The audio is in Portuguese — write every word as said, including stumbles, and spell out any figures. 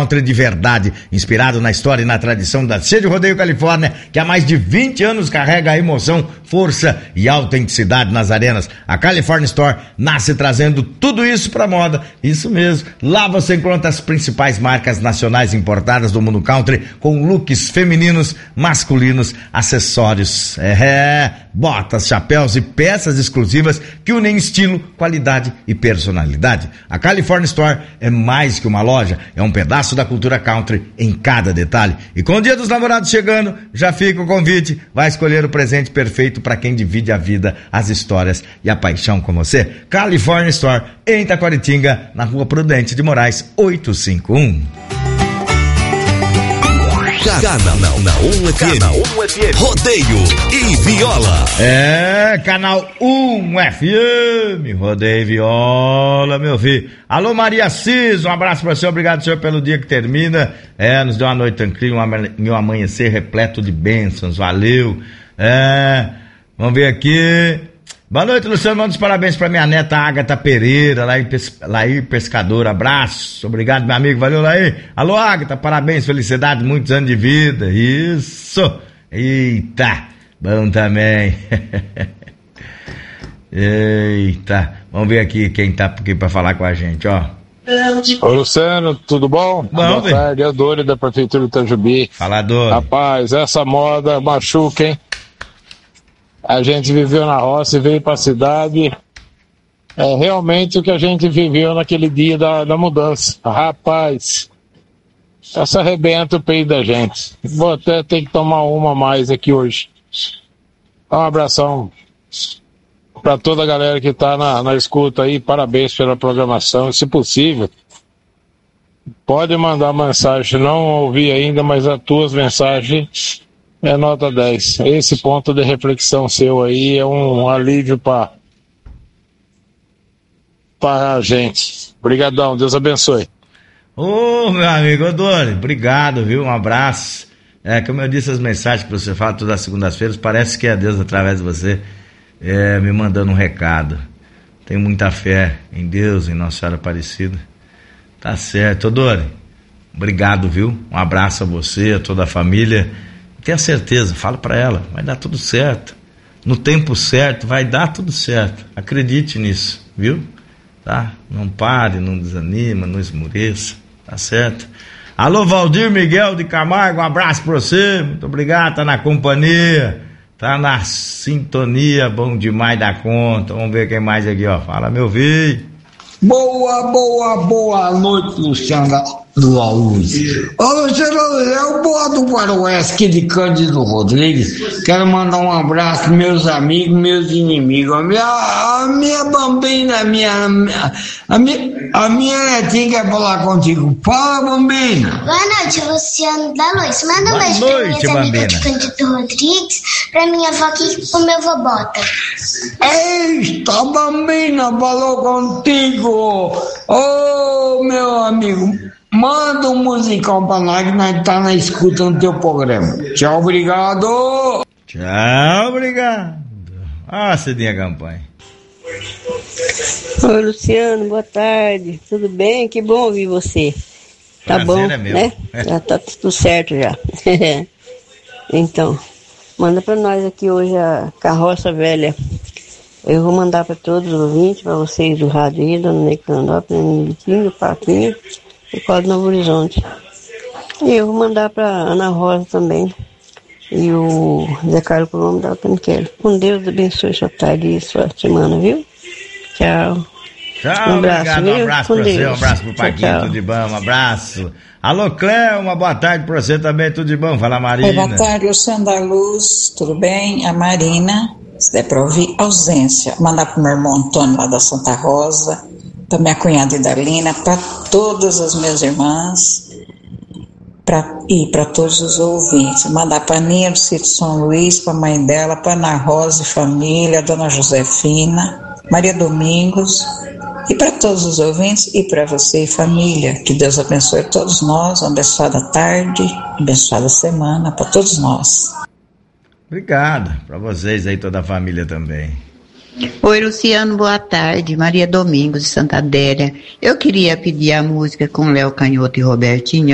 country de verdade, inspirado na história e na tradição da Sede Rodeio Califórnia, que há mais de vinte anos carrega a emoção, força e autenticidade nas arenas. A California Store nasce trazendo tudo isso pra moda, isso mesmo. Lá você encontra as principais marcas nacionais importadas do mundo country, com looks femininos, masculinos, acessórios, é, botas, chapéus e peças exclusivas que unem estilo, qualidade e personalidade. A California Store é mais que uma loja, é um pedaço da cultura country em cada detalhe. E com o Dia dos Namorados chegando, já fica o convite, vai escolher o presente perfeito para quem divide a vida, as histórias e a paixão com você. California Store, em Itaquaritinga, na Rua Prudente de Moraes, oitocentos e cinquenta e um. Canal na um F M. Canal um F M. Rodeio e Viola. É, Canal um F M. Rodeio e Viola, meu filho. Alô, Maria Cis, um abraço pra você. Obrigado, senhor, pelo dia que termina. É, nos deu uma noite tranquila, um amanhecer repleto de bênçãos. Valeu. É, vamos ver aqui. Boa noite, Luciano. Manda os parabéns pra minha neta Ágata Pereira, Laí, Pes... Laí Pescador. Abraço. Obrigado, meu amigo. Valeu, Laí. Alô, Ágata. Parabéns, felicidade, muitos anos de vida. Isso. Eita. Bom também. Eita. Vamos ver aqui quem tá aqui pra falar com a gente, ó. Ô, Luciano, tudo bom? Bom, Boa véio. tarde, é a Dori da Prefeitura de Itajubi. Fala, Dori. Rapaz, essa moda machuca, hein? A gente viveu na roça e veio pra cidade. É realmente o que a gente viveu naquele dia da, da mudança. Rapaz, essa arrebenta o peito da gente. Vou até ter que tomar uma a mais aqui hoje. Um abração pra toda a galera que tá na, na escuta aí. Parabéns pela programação. Se possível, pode mandar mensagem. Não ouvi ainda, mas as tuas mensagens é nota dez. Esse ponto de reflexão seu aí é um alívio para para a gente. Obrigadão, Deus abençoe. Ô, meu amigo Dori, obrigado, viu? Um abraço. É, como eu disse, as mensagens que você fala todas as segundas-feiras, parece que é Deus através de você é, me mandando um recado. Tenho muita fé em Deus, em Nossa Senhora Aparecida. Tá certo. Ô, Dori, obrigado, viu? Um abraço a você, a toda a família. Tenha certeza, fala pra ela, vai dar tudo certo. No tempo certo, vai dar tudo certo. Acredite nisso, viu? Tá? Não pare, não desanima, não esmoreça, tá certo? Alô, Valdir Miguel de Camargo, um abraço pra você, muito obrigado, tá na companhia, tá na sintonia, bom demais da conta. Vamos ver quem mais aqui, ó. Fala, meu filho. Boa, boa, boa noite, Luciana do Araújo. Ô, Luciano, é o Boa do Faroeste aqui de Cândido Rodrigues. Quero mandar um abraço para meus amigos, meus inimigos. A minha, a minha bambina, a minha, a minha, a minha netinha quer falar contigo. Fala, bambina. Boa noite, Luciano da Luz. Manda um Boa beijo noite, para minhas amigas de bambina. Cândido Rodrigues, para minha avó aqui e pro meu avô Bota. Eita, bambina falou contigo. Ô, oh, meu amigo, manda um musicão pra nós que nós tá na escuta no teu programa. Tchau, obrigado. Tchau, obrigado. Ah, Cidinha Campanha. Oi, Luciano, boa tarde. Tudo bem? Que bom ouvir você. Tá Prazer bom, é meu. né? Já tá tudo certo já. Então, manda pra nós aqui hoje a carroça velha. Eu vou mandar para todos os ouvintes, para vocês do rádio aí, Dona Neclandópolis, Militinho, Paquinho e Código Novo Horizonte. E eu vou mandar para Ana Rosa também. E o Zé Carlos Colombo da Altanquera. Com Deus abençoe sua tarde e sua semana, viu? Tchau. Tchau, Um abraço, obrigado, um viu? abraço Com pra você, Deus. um abraço pro Tchau, Paquinho, tchau. tudo de bom, um abraço. Alô, Cléo, uma boa tarde pra você também, tudo de bom? Fala, Marina. Oi, boa tarde, Luciano da Luz, tudo bem? A Marina, se der pra ouvir, ausência. Mandar pro meu irmão Antônio lá da Santa Rosa, pra minha cunhada Idalina, pra todas as minhas irmãs, pra, e pra todos os ouvintes. Mandar pra Ninha do Sítio São Luís, pra mãe dela, pra Ana Rosa e família, Dona Josefina, Maria Domingos, e para todos os ouvintes e para você e família. Que Deus abençoe todos nós, uma abençoada tarde, uma abençoada semana para todos nós. Obrigado, para vocês aí, toda a família também. Oi, Luciano, boa tarde. Maria Domingos de Santa Adélia. Eu queria pedir a música com Léo Canhoto e Robertinho.